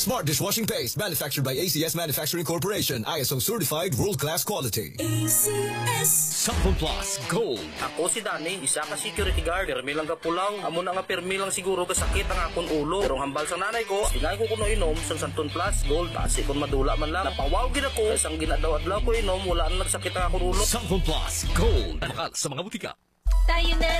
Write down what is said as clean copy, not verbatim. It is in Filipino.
Smart dishwashing paste manufactured by ACS Manufacturing Corporation. ISO certified world-class quality. ACS Sample Plus Gold. Ako si Danny, isa ka security guard. Permi lang ka pulaw. Amo na nga permi lang siguro kasakit ang akong ulo. Pero hambal sa nanay ko, tingay ko kuno inom sa Santon Plus Gold. Kasi kung madula man lang, napawaw gid ako. Isang ginadaw-adlaw ko inom, wala na nagsakit ang akong ulo. Sample Plus Gold. Bakal sa mga butika. tayo na